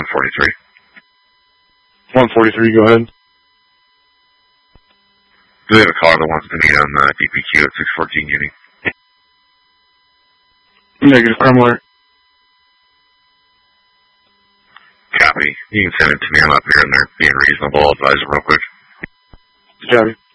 143. 143, go ahead. Do we have a caller that wants to meet on DPQ at 614 Uni? Negative, Kremler. Copy. You can send it to me. I'm up here and they're being reasonable. I'll advise it real quick. Copy.